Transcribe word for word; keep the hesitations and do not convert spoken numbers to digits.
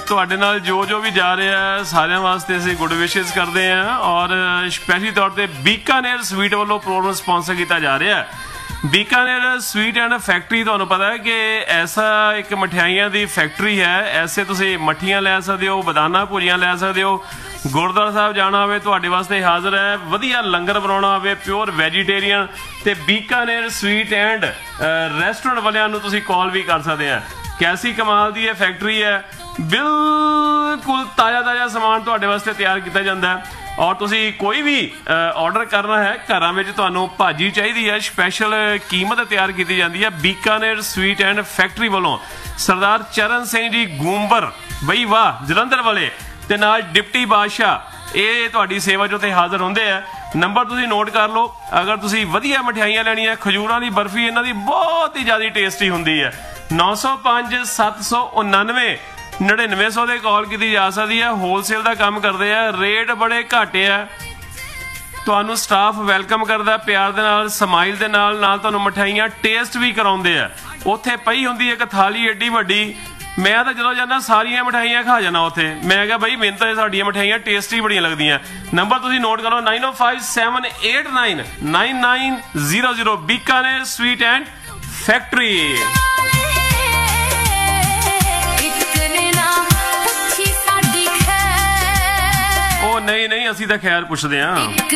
ਤੁਹਾਡੇ ਨਾਲ ਜੋ ਜੋ ਵੀ ਜਾ ਰਿਹਾ ਸਾਰਿਆਂ ਵਾਸਤੇ ਅਸੀਂ ਗੁੱਡ ਵਿਸ਼ੇਸ ਕਰਦੇ ਹਾਂ ਔਰ ਸਪੈਸ਼ਲੀ ਤੌਰ ਤੇ ਬੀਕਾਨੇਰ ਸਵੀਟ ਵੱਲੋਂ ਪ੍ਰੋਗਰਾਮ ਸਪਾਂਸਰ ਕੀਤਾ ਜਾ ਰਿਹਾ ਬੀਕਾਨੇਰ ਸਵੀਟ ਐਂਡ ਫੈਕਟਰੀ ਤੁਹਾਨੂੰ ਪਤਾ ਹੈ ਕਿ ਐਸਾ ਇੱਕ ਮਠਿਆਈਆਂ ਦੀ ਫੈਕਟਰੀ ਹੈ ਐਸੇ ਤੁਸੀਂ ਮੱਠੀਆਂ ਲੈ ਸਕਦੇ ਹੋ ਬਦਾਨਾ ਭੁਜੀਆਂ ਲੈ ਸਕਦੇ ਹੋ ਗੁਰਦੁਆਰਾ ਸਾਹਿਬ ਜਾਣਾ ਹੋਵੇ ਤੁਹਾਡੇ ਵਾਸਤੇ ਹਾਜ਼ਰ ਹੈ ਵਧੀਆ ਲੰਗਰ ਬਣਾਉਣਾ ਹੋਵੇ ਪਿਓਰ ਵੈਜੀਟੇਰੀਅਨ ਤੇ ਬੀਕਾਨੇਰ ਸਵੀਟ ਐਂਡ ਰੈਸਟੋਰੈਂਟ ਵਾਲਿਆਂ ਨੂੰ ਤੁਸੀਂ ਕਾਲ ਵੀ ਕਰ ਸਕਦੇ ਆ ਕੈਸੀ ਕਮਾਲ ਦੀ ਇਹ ਫੈਕਟਰੀ ਹੈ ਬਿਲਕੁਲ ਤਾਜ਼ਾ ਤਾਜ਼ਾ ਸਮਾਨ ਤੁਹਾਡੇ ਵਾਸਤੇ ਤਿਆਰ ਕੀਤਾ ਜਾਂਦਾ ਹੈ ਔਰ ਤੁਸੀਂ ਕੋਈ ਵੀ ਆਰਡਰ ਕਰਨਾ ਹੈ ਘਰਾਂ ਵਿੱਚ ਤੁਹਾਨੂੰ ਭਾਜੀ ਚਾਹੀਦੀ ਹੈ ਸਪੈਸ਼ਲ ਕੀਮਤ ਤਿਆਰ ਕੀਤੀ ਜਾਂਦੀ ਹੈ ਬੀਕਾਨੇਰ ਸਵੀਟ ਐਂਡ ਫੈਕਟਰੀ ਵੱਲੋਂ ਸਰਦਾਰ ਚਰਨ ਸਿੰਘ ਜੀ ਗੂੰਬਰ ਬਈ ਵਾਹ ਜਲੰਧਰ ਵਾਲੇ ਤੇ ਨਾਲ ਡਿਪਟੀ ਬਾਦਸ਼ਾਹ ਇਹ ਤੁਹਾਡੀ ਸੇਵਾ 'ਚ ਉੱਥੇ ਹਾਜ਼ਰ ਹੁੰਦੇ ਆ ਨੰਬਰ ਤੁਸੀਂ ਨੋਟ ਕਰ ਲਓ ਅਗਰ ਤੁਸੀਂ ਵਧੀਆ ਮਠਿਆਈਆਂ ਲੈਣੀਆਂ ਖਜੂਰਾਂ ਦੀ ਬਰਫੀ ਇਹਨਾਂ ਦੀ ਬਹੁਤ ਹੀ ਜ਼ਿਆਦਾ ਟੇਸਟੀ ਹੁੰਦੀ ਹੈ ਨੌ ਸੌ ਪੰਜ ਸੱਤ ਸੌ ਉਣਾਨਵੇਂ ਨੜਿਨਵੇਂ ਸੌ ਦੇ ਕਾਲ ਕੀਤੀ ਜਾ ਸਕਦੀ ਹੈ ਹੋਲਸੇਲ ਦਾ ਕੰਮ ਕਰਦੇ ਆ ਰੇਟ ਬੜੇ ਘੱਟ ਆ ਤੁਹਾਨੂੰ ਸਟਾਫ ਵੈਲਕਮ ਕਰਦਾ ਪਿਆਰ ਦੇ ਨਾਲ ਸਮਾਈਲ ਦੇ ਨਾਲ ਨਾਲ ਤੁਹਾਨੂੰ ਮਠਿਆਈਆਂ ਟੇਸਟ ਵੀ ਕਰਾਉਂਦੇ ਆ ਉੱਥੇ ਪਈ ਹੁੰਦੀ ਇੱਕ ਥਾਲੀ ਏਡੀ ਵੱਡੀ ਮੈਂ ਤਾਂ ਜਦੋਂ ਜਾਂਦਾ ਸਾਰੀਆਂ ਮਠਿਆਈਆਂ ਖਾ ਜਾਣਾ ਉੱਥੇ ਮੈਂ ਕਿਹਾ ਬਈ ਮੈਨੂੰ ਤਾਂ ਸਾਡੀਆਂ ਮਠਿਆਈਆਂ ਟੇਸਟੀ ਬੜੀਆਂ ਲੱਗਦੀਆਂ ਨੰਬਰ ਤੁਸੀਂ ਨੋਟ ਕਰੋ nine O five seven eight nine nine nine zero zero Bikaner sweet and factory ਉਹ ਨਹੀਂ ਨਹੀਂ ਅਸੀਂ ਤਾਂ ਖੈਰ ਪੁੱਛਦੇ ਆਂ